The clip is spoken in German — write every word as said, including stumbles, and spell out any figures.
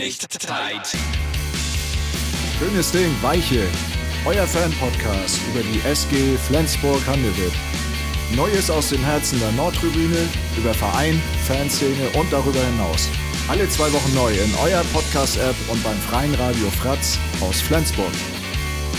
Nicht tight. Schönes Ding, Weiche. Euer Fan-Podcast über die S G Flensburg-Handewitt. Neues aus dem Herzen der Nordtribüne, über Verein, Fanszene und darüber hinaus. Alle zwei Wochen neu in eurer Podcast-App und beim freien Radio Fratz aus Flensburg.